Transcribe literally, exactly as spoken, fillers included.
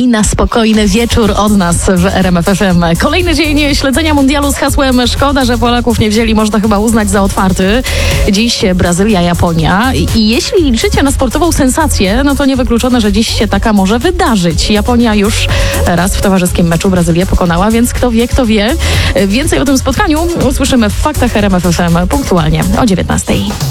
na spokojny wieczór od nas w R M F F M. Kolejny dzień śledzenia mundialu z hasłem szkoda, że Polaków nie wzięli, można chyba uznać za otwarty. Dziś Brazylia, Japonia i jeśli liczycie na sportową sensację, no to niewykluczone, że dziś się taka może wydarzyć. Japonia już raz w towarzyskim meczu Brazylię pokonała, więc kto wie, kto wie. Więcej o tym spotkaniu usłyszymy w Faktach R M F F M punktualnie o dziewiętnastej.